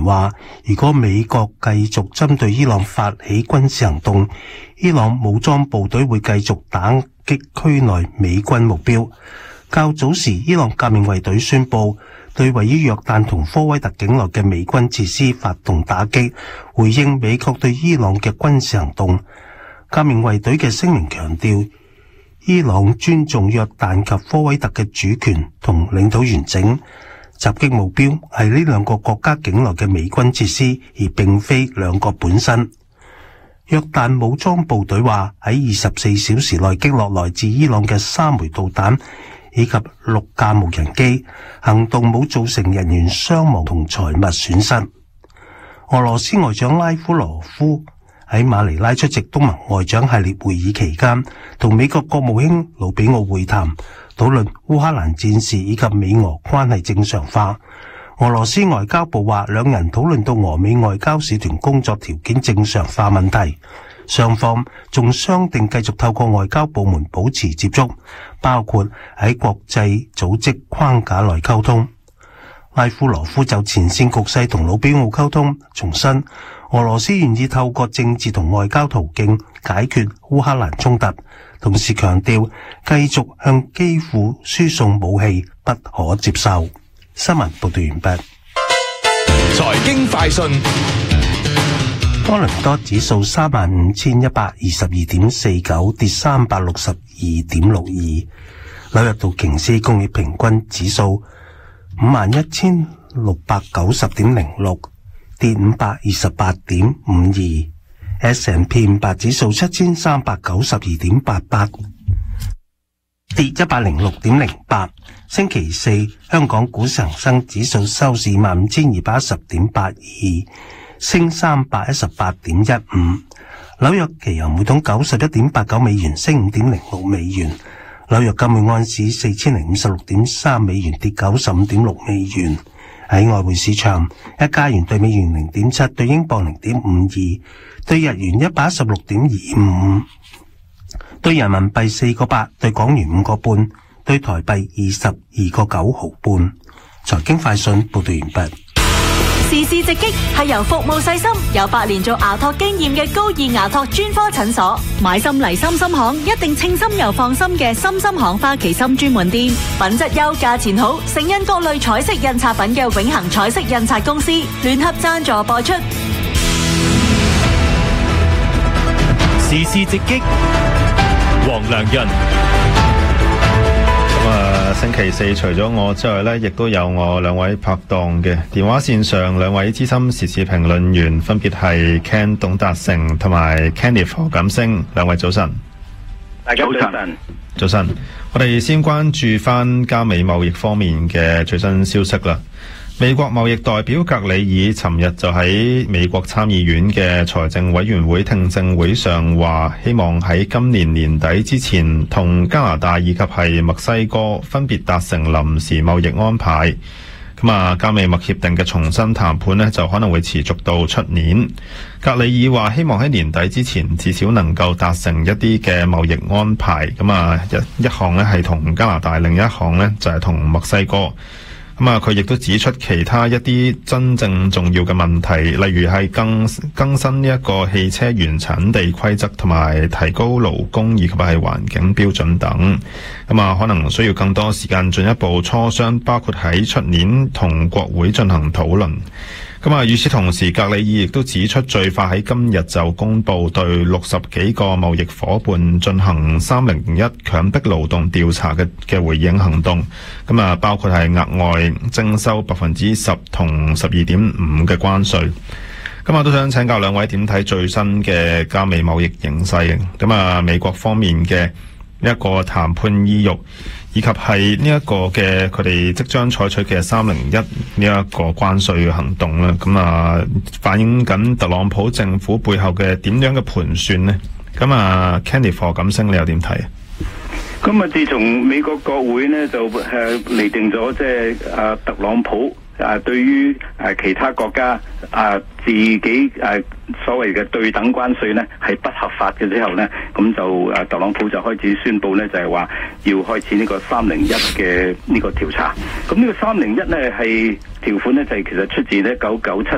話，如果美國繼續針對伊朗發起軍事行動，伊朗武裝部隊會繼續打擊區內美軍目標。較早時，伊朗革命衛隊宣布對位於約旦同科威特境內嘅美軍設施發動打擊，回應美國對伊朗嘅軍事行動。革命衛隊嘅聲明強調，伊朗尊重約旦及科威特嘅主權同領土完整，襲擊目標係呢兩個國家境內嘅美軍設施，而並非兩個本身。約旦武裝部隊話喺24小時內擊落來自伊朗嘅3枚導彈以及6架無人機，行動冇造成人員傷亡同財物損失。俄羅斯外長拉夫羅夫喺馬尼拉出席東盟外長系列會議期間，同美國國務卿魯比奧會談，討論烏克蘭戰事以及美俄關係正常化。俄羅斯外交部話，兩人討論到俄美外交使團工作條件正常化問題，雙方仲商定繼續透過外交部門保持接觸，包括喺國際組織框架內溝通。拉夫羅夫就前線局勢同魯比奧溝通，重申俄羅斯願意透過政治同外交途徑解決烏克蘭衝突，同時強調繼續向基輔輸送武器不可接受。新聞報道完畢。 財經快訊。 多倫多指數35,122.49，跌362.62。紐約道瓊斯工業平均指數51,690.06，跌528.52。S&P 500指數7,392.88，跌106.08。星期四，香港股市恒生指數收市15,210.82，升318.15。紐約期油每桶91.89美元，升5.06美元。紐約金每安士4,056.3美元，跌95.6美元。喺外匯市場，一加元對美元0.7，對英鎊0.52，對日元116.25，對人民幣4個8，對港元5個半，對台幣22個9毫半。財經快訊報道完畢。 時事直擊係由服務細心、有8年做牙托經驗嘅高爾牙托專科診所。買心嚟心心行，一定稱心又放心嘅心心行花旗參專門店，品質優，價錢好，盛印各類彩色印刷品嘅永恆彩色印刷公司聯合贊助播出。 時事直擊，黃良潤。 星期四除咗我之外呢，亦都有我兩位拍檔嘅電話線上，兩位資深時事評論員，分別係 Ken 董達成同埋 Kenneth 何錦星。兩位早晨。 大家早晨。 早晨。我哋先關注翻加美貿易方面嘅最新消息啦。美國貿易代表格里爾尋日就喺美國參議院嘅財政委員會聽證會上話，希望喺今年年底之前同加拿大以及係墨西哥分別達成臨時貿易安排。加美墨協定嘅重新談判呢，就可能會持續到出年。格里爾話希望喺年底之前至少能夠達成一啲嘅貿易安排。一項呢係同加拿大，另一項呢就係同墨西哥。佢亦都指出其他一啲真正重要嘅問題，例如係更新呢一個汽車原產地規則，同埋提高勞工以及係環境標準等。可能需要更多時間進一步磋商，包括喺出年同國會進行討論。與此同時，格里爾亦都指出，最快喺今日就公布對60幾個貿易夥伴進行301強迫勞動調查嘅回應行動。包括係額外徵收10%同12.5%嘅關稅。都想請教兩位點睇最新嘅加美貿易形勢。美國方面嘅一個談判意欲，以及係呢一個嘅佢哋即將採取嘅301呢一個關稅嘅行動啦，反映緊特朗普政府背後嘅點樣嘅盤算呢？Kenny 何錦星，你又點睇啊？ 自從美國國會呢就釐定咗特朗普對於其他國家自己所謂嘅對等關稅呢係不合法嘅之後呢，咁就特朗普就開始宣布呢，就係話要開始呢個301嘅呢個調查。咁呢個301呢係條款呢，就係其實出自1997